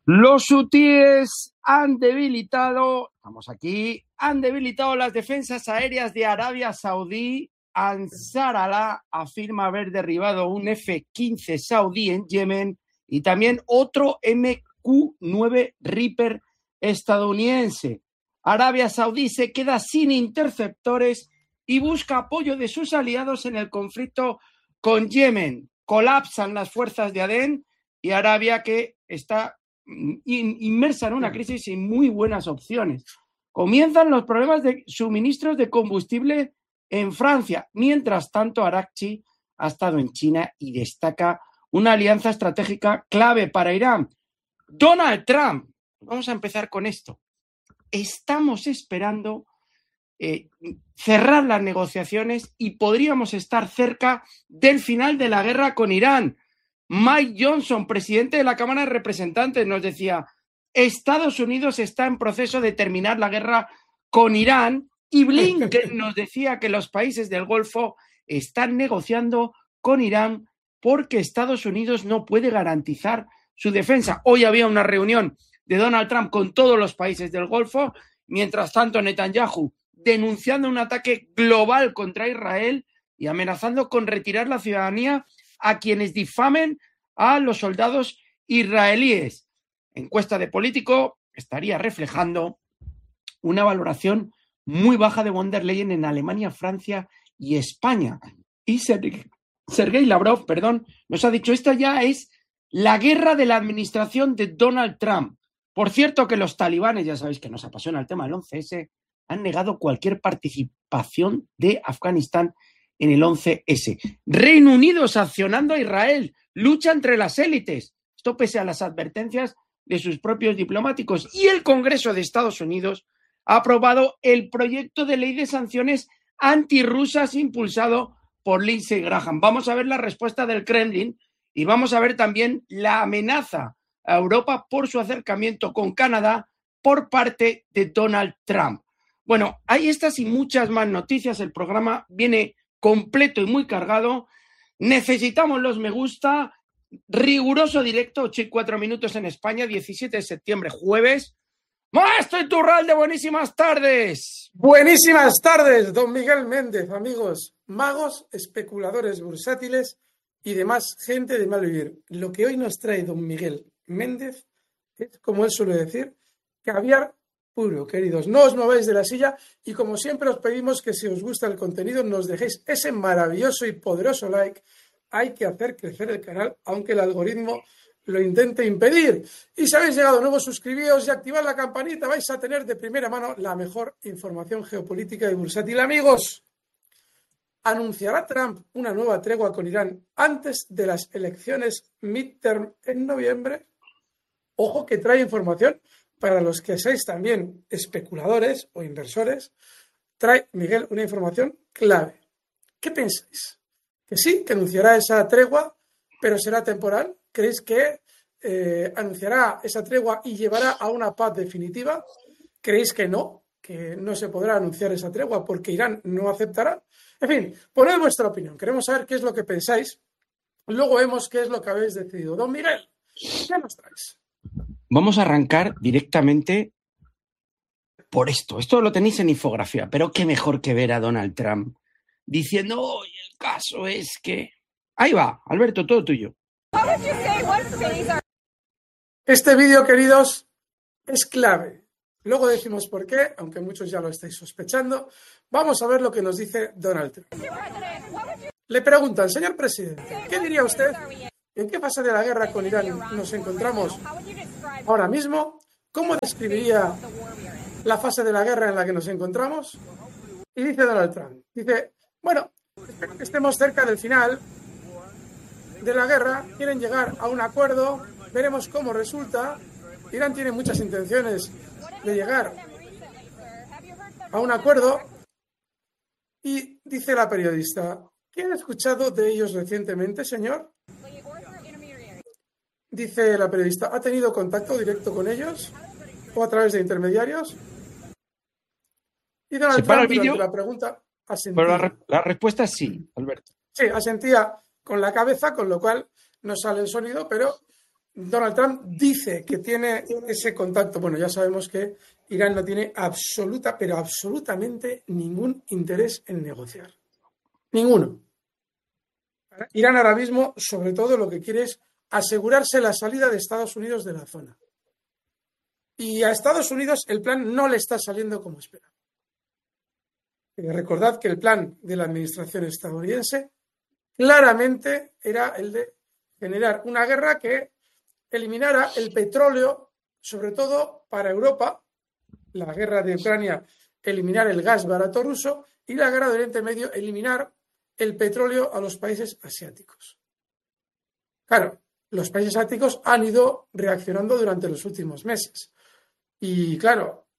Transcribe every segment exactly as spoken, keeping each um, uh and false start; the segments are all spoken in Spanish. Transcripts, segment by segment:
Los hutíes han debilitado, estamos aquí, han debilitado las defensas aéreas de Arabia Saudí. Ansar Allah afirma haber derribado un F quince saudí en Yemen y también otro M Q nueve Reaper estadounidense. Arabia Saudí se queda sin interceptores y busca apoyo de sus aliados en el conflicto con Yemen. Colapsan las fuerzas de Adén y Arabia, que está inmersa en una crisis sin muy buenas opciones. Comienzan los problemas de suministros de combustible en Francia. Mientras tanto, Araghchi ha estado en China y destaca una alianza estratégica clave para Irán. Donald Trump, vamos a empezar con esto. Estamos esperando eh, cerrar las negociaciones y podríamos estar cerca del final de la guerra con Irán. Mike Johnson, presidente de la Cámara de Representantes, nos decía: Estados Unidos está en proceso de terminar la guerra con Irán, y Blinken nos decía que los países del Golfo están negociando con Irán porque Estados Unidos no puede garantizar su defensa. Hoy había una reunión de Donald Trump con todos los países del Golfo. Mientras tanto, Netanyahu denunciando un ataque global contra Israel y amenazando con retirar la ciudadanía a quienes difamen a los soldados israelíes. Encuesta de Político estaría reflejando una valoración muy baja de von der Leyen en Alemania, Francia y España. Y Sergei Lavrov, perdón, nos ha dicho: esta ya es la guerra de la administración de Donald Trump. Por cierto, que los talibanes, ya sabéis que nos apasiona el tema del once ese, han negado cualquier participación de Afganistán en el once ese. Reino Unido sancionando a Israel, lucha entre las élites. Esto pese a las advertencias de sus propios diplomáticos. Y el Congreso de Estados Unidos ha aprobado el proyecto de ley de sanciones antirrusas impulsado por Lindsey Graham. Vamos a ver la respuesta del Kremlin y vamos a ver también la amenaza a Europa por su acercamiento con Canadá por parte de Donald Trump. Bueno, hay estas y muchas más noticias. El programa viene completo y muy cargado. Necesitamos los me gusta. Riguroso directo, ocho y cuatro minutos en España, diecisiete de septiembre, jueves. Maestro Iturralde, buenísimas tardes. Buenísimas tardes, don Miguel Méndez, amigos, magos, especuladores bursátiles y demás gente de mal vivir. Lo que hoy nos trae don Miguel Méndez es, como él suele decir, caviar puro, queridos. No os mováis de la silla y, como siempre, os pedimos que, si os gusta el contenido, nos dejéis ese maravilloso y poderoso like. Hay que hacer crecer el canal, aunque el algoritmo lo intente impedir. Y si habéis llegado nuevos, suscribíos y activad la campanita. Vais a tener de primera mano la mejor información geopolítica y bursátil. Amigos, ¿anunciará Trump una nueva tregua con Irán antes de las elecciones midterm en noviembre? Ojo, que trae información para los que seáis también especuladores o inversores. Trae, Miguel, una información clave. ¿Qué pensáis? ¿Que sí, que anunciará esa tregua, pero será temporal? ¿Creéis que eh, anunciará esa tregua y llevará a una paz definitiva? ¿Creéis que no? ¿Que no se podrá anunciar esa tregua porque Irán no aceptará? En fin, poned vuestra opinión. Queremos saber qué es lo que pensáis. Luego vemos qué es lo que habéis decidido. Don Miguel, ¿qué nos traes? Vamos a arrancar directamente por esto. Esto lo tenéis en infografía, pero qué mejor que ver a Donald Trump diciendo: oye, el caso es que... Ahí va, Alberto, todo tuyo. Este vídeo, queridos, es clave. Luego decimos por qué, aunque muchos ya lo estáis sospechando. Vamos a ver lo que nos dice Donald Trump. Le preguntan: señor presidente, ¿qué diría usted? ¿En qué fase de la guerra con Irán nos encontramos ahora mismo? ¿Cómo describiría la fase de la guerra en la que nos encontramos? Y dice Donald Trump, dice: bueno, espero que estemos cerca del final de la guerra. Quieren llegar a un acuerdo, veremos cómo resulta. Irán tiene muchas intenciones de llegar a un acuerdo. Y dice la periodista: ¿qué han escuchado de ellos recientemente, señor? Dice la periodista: ¿ha tenido contacto directo con ellos o a través de intermediarios? Y Donald Trump, durante la pregunta, asentía. Pero la, re la respuesta es sí, Alberto. Sí, asentía con la cabeza, con lo cual no sale el sonido, pero Donald Trump dice que tiene ese contacto. Bueno, ya sabemos que Irán no tiene absoluta, pero absolutamente ningún interés en negociar. Ninguno. Irán ahora mismo, sobre todo, lo que quiere es asegurarse la salida de Estados Unidos de la zona. Y a Estados Unidos el plan no le está saliendo como esperaba. Recordad que el plan de la administración estadounidense claramente era el de generar una guerra que eliminara el petróleo, sobre todo para Europa, la guerra de Ucrania, eliminar el gas barato ruso, y la guerra de Oriente Medio, eliminar el petróleo a los países asiáticos. Claro, los países asiáticos han ido reaccionando durante los últimos meses. Y claro,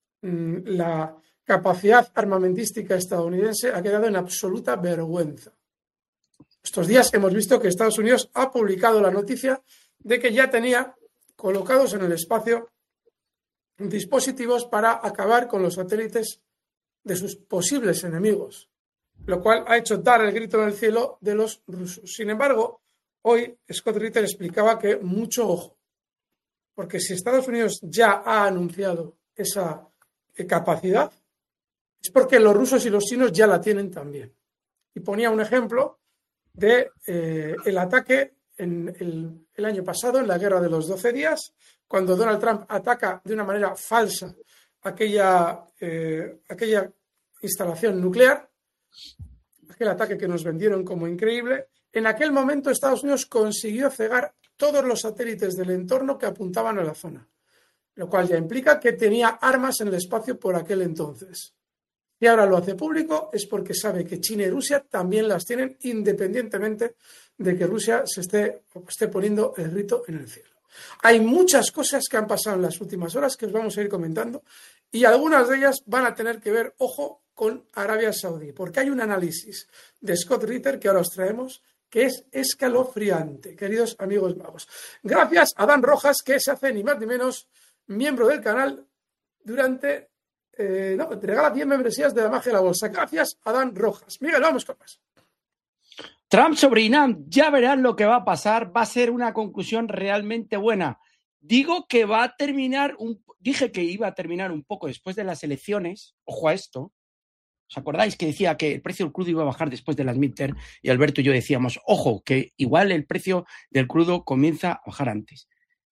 la capacidad armamentística estadounidense ha quedado en absoluta vergüenza. Estos días hemos visto que Estados Unidos ha publicado la noticia de que ya tenía colocados en el espacio dispositivos para acabar con los satélites de sus posibles enemigos, lo cual ha hecho dar el grito en el cielo de los rusos. Sin embargo, hoy Scott Ritter explicaba que mucho ojo, porque si Estados Unidos ya ha anunciado esa capacidad, es porque los rusos y los chinos ya la tienen también. Y ponía un ejemplo de eh, el ataque en el, el año pasado, en la guerra de los doce días, cuando Donald Trump ataca de una manera falsa aquella, eh, aquella instalación nuclear, aquel ataque que nos vendieron como increíble. En aquel momento Estados Unidos consiguió cegar todos los satélites del entorno que apuntaban a la zona, lo cual ya implica que tenía armas en el espacio por aquel entonces. Y ahora lo hace público es porque sabe que China y Rusia también las tienen, independientemente de que Rusia se esté, esté poniendo el grito en el cielo. Hay muchas cosas que han pasado en las últimas horas que os vamos a ir comentando, y algunas de ellas van a tener que ver, ojo, con Arabia Saudí, porque hay un análisis de Scott Ritter que ahora os traemos que es escalofriante, queridos amigos magos. Gracias a Dan Rojas, que se hace ni más ni menos miembro del canal durante... Eh, no, te regala diez membresías de la magia de la bolsa. Gracias a Dan Rojas. Miguel, vamos con más. Trump sobre Irán, ya verán lo que va a pasar. Va a ser una conclusión realmente buena. Digo que va a terminar, un, dije que iba a terminar un poco después de las elecciones. Ojo a esto. ¿Os acordáis que decía que el precio del crudo iba a bajar después de las midterm? Y Alberto y yo decíamos, ojo, que igual el precio del crudo comienza a bajar antes.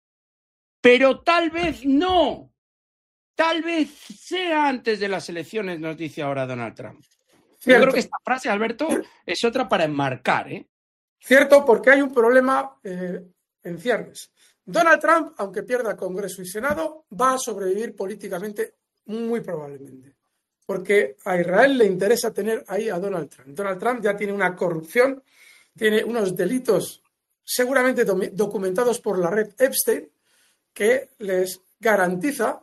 Pero tal vez no. Tal vez sea antes de las elecciones, nos dice ahora Donald Trump. Cierto. Yo creo que esta frase, Alberto, es otra para enmarcar, ¿eh? Cierto, porque hay un problema eh, en ciernes. Donald Trump, aunque pierda Congreso y Senado, va a sobrevivir políticamente muy probablemente. Porque a Israel le interesa tener ahí a Donald Trump. Donald Trump ya tiene una corrupción, tiene unos delitos seguramente do- documentados por la red Epstein que les garantiza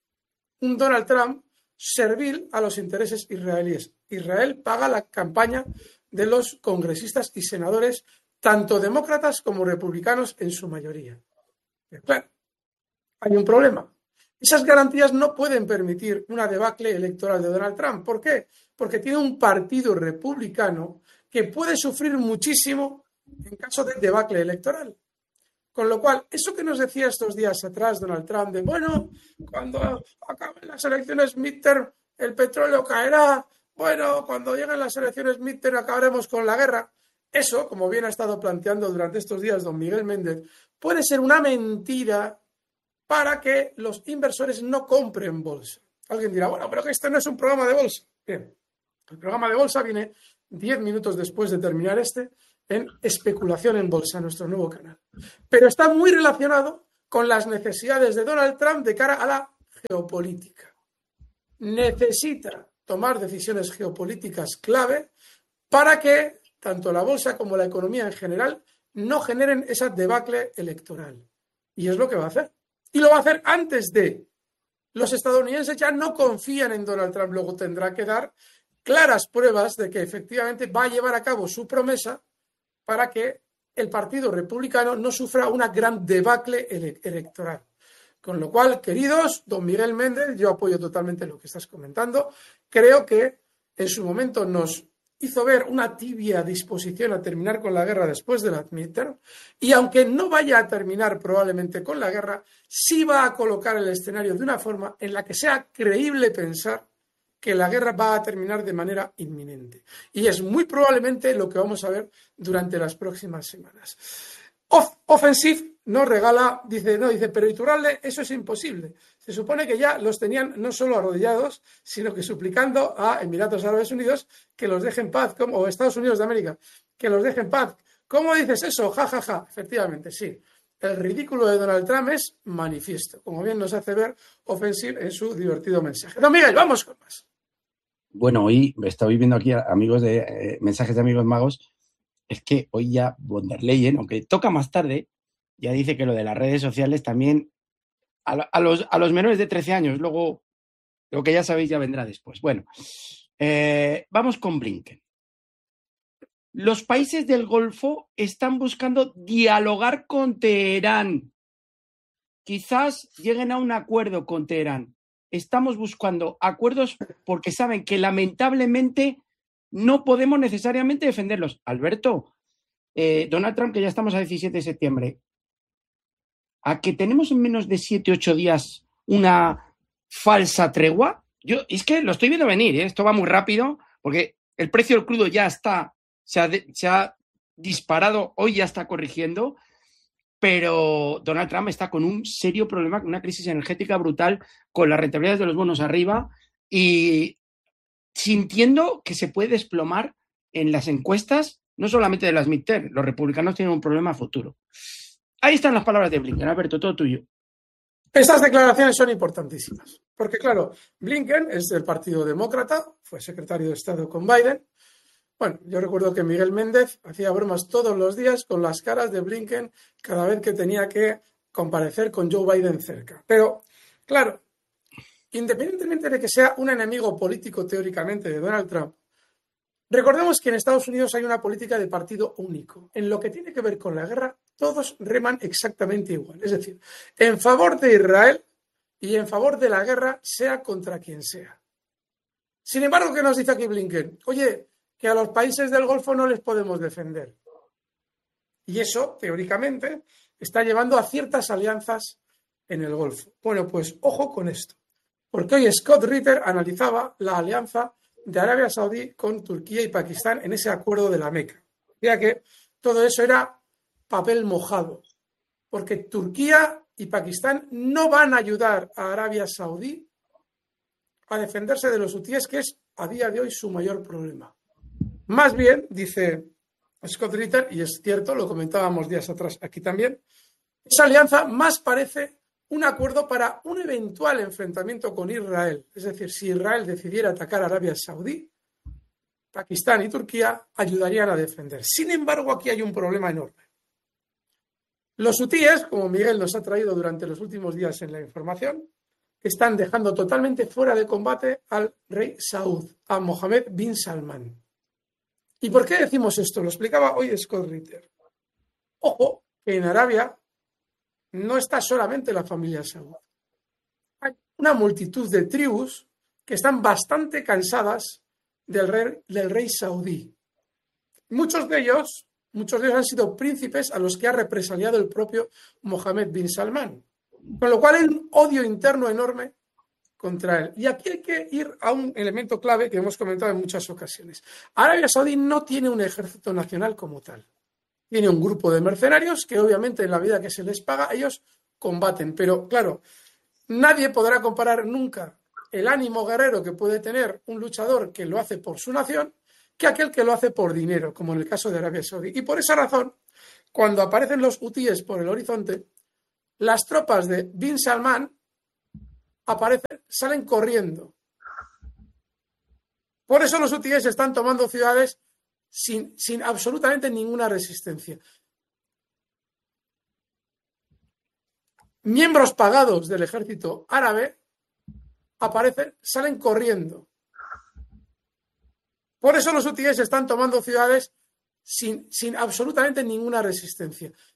un Donald Trump servil a los intereses israelíes. Israel paga la campaña de los congresistas y senadores, tanto demócratas como republicanos en su mayoría. Pero claro, hay un problema. Esas garantías no pueden permitir una debacle electoral de Donald Trump. ¿Por qué? Porque tiene un partido republicano que puede sufrir muchísimo en caso de debacle electoral. Con lo cual, eso que nos decía estos días atrás Donald Trump de, bueno, cuando acaben las elecciones midterm el petróleo caerá, bueno, cuando lleguen las elecciones midterm acabaremos con la guerra. Eso, como bien ha estado planteando durante estos días don Miguel Méndez, puede ser una mentira para que los inversores no compren bolsa. Alguien dirá, bueno, pero que este no es un programa de bolsa. Bien, el programa de bolsa viene diez minutos después de terminar este, en especulación en bolsa, nuestro nuevo canal. Pero está muy relacionado con las necesidades de Donald Trump de cara a la geopolítica. Necesita tomar decisiones geopolíticas clave para que tanto la bolsa como la economía en general no generen esa debacle electoral. Y es lo que va a hacer. Y lo va a hacer antes de. Los estadounidenses ya no confían en Donald Trump, luego tendrá que dar claras pruebas de que efectivamente va a llevar a cabo su promesa para que el Partido Republicano no sufra una gran debacle ele- electoral. Con lo cual, queridos, don Miguel Méndez, yo apoyo totalmente lo que estás comentando. Creo que en su momento nos hizo ver una tibia disposición a terminar con la guerra después de la midterm, y aunque no vaya a terminar probablemente con la guerra, sí va a colocar el escenario de una forma en la que sea creíble pensar que la guerra va a terminar de manera inminente. Y es muy probablemente lo que vamos a ver durante las próximas semanas. Off Offensive nos regala, dice, no, dice, pero Iturralde, eso es imposible. Se supone que ya los tenían no solo arrodillados, sino que suplicando a Emiratos Árabes Unidos que los dejen en paz, como, o Estados Unidos de América, que los dejen en paz. ¿Cómo dices eso? Ja, ja, ja. Efectivamente, sí. El ridículo de Donald Trump es manifiesto, como bien nos hace ver Offensive en su divertido mensaje. Don Miguel, vamos con más. Bueno, hoy estoy viendo aquí a amigos de eh, mensajes de amigos magos. Es que hoy ya von der Leyen, aunque toca más tarde, ya dice que lo de las redes sociales también a, a, los, a los menores de trece años, luego lo que ya sabéis ya vendrá después. Bueno, eh, vamos con Blinken. Los países del Golfo están buscando dialogar con Teherán. Quizás lleguen a un acuerdo con Teherán. Estamos buscando acuerdos porque saben que lamentablemente no podemos necesariamente defenderlos. Alberto, eh, Donald Trump, que ya estamos a diecisiete de septiembre, a que tenemos en menos de siete u ocho días una falsa tregua. Yo es que lo estoy viendo venir, ¿eh? Esto va muy rápido porque el precio del crudo ya está, se ha, de, se ha disparado, hoy ya está corrigiendo, pero Donald Trump está con un serio problema, con una crisis energética brutal, con las rentabilidades de los bonos arriba y sintiendo que se puede desplomar en las encuestas, no solamente de las midterm, los republicanos tienen un problema futuro. Ahí están las palabras de Blinken. Alberto, todo tuyo. Estas declaraciones son importantísimas, porque claro, Blinken es del Partido Demócrata, fue secretario de Estado con Biden. Bueno, yo recuerdo que Miguel Méndez hacía bromas todos los días con las caras de Blinken cada vez que tenía que comparecer con Joe Biden cerca. Pero, claro, independientemente de que sea un enemigo político teóricamente de Donald Trump, recordemos que en Estados Unidos hay una política de partido único. En lo que tiene que ver con la guerra, todos reman exactamente igual. Es decir, en favor de Israel y en favor de la guerra, sea contra quien sea. Sin embargo, ¿qué nos dice aquí Blinken? Oye, que a los países del Golfo no les podemos defender. Y eso, teóricamente, está llevando a ciertas alianzas en el Golfo. Bueno, pues ojo con esto. Porque hoy Scott Ritter analizaba la alianza de Arabia Saudí con Turquía y Pakistán en ese acuerdo de la Meca. Decía que todo eso era papel mojado, porque Turquía y Pakistán no van a ayudar a Arabia Saudí a defenderse de los hutíes, que es a día de hoy su mayor problema. Más bien, dice Scott Ritter, y es cierto, lo comentábamos días atrás aquí también, esa alianza más parece un acuerdo para un eventual enfrentamiento con Israel. Es decir, si Israel decidiera atacar a Arabia Saudí, Pakistán y Turquía ayudarían a defender. Sin embargo, aquí hay un problema enorme. Los hutíes, como Miguel nos ha traído durante los últimos días en la información, están dejando totalmente fuera de combate al rey Saud, a Mohammed bin Salman. ¿Y por qué decimos esto? Lo explicaba hoy Scott Ritter. Ojo, que en Arabia no está solamente la familia Saud. Hay una multitud de tribus que están bastante cansadas del rey, del rey saudí. Muchos de ellos, muchos de ellos han sido príncipes a los que ha represaliado el propio Mohammed bin Salman. Con lo cual hay un odio interno enorme contra él. Y aquí hay que ir a un elemento clave que hemos comentado en muchas ocasiones. Arabia Saudí no tiene un ejército nacional como tal. Tiene un grupo de mercenarios que obviamente en la vida que se les paga ellos combaten. Pero claro, nadie podrá comparar nunca el ánimo guerrero que puede tener un luchador que lo hace por su nación que aquel que lo hace por dinero, como en el caso de Arabia Saudí. Y por esa razón, cuando aparecen los hutíes por el horizonte, las tropas de Bin Salman aparecen, salen corriendo. Por eso los hutíes están tomando ciudades sin, sin absolutamente ninguna resistencia. Miembros pagados del ejército árabe aparecen, salen corriendo. Por eso los hutíes están tomando ciudades sin, sin absolutamente ninguna resistencia.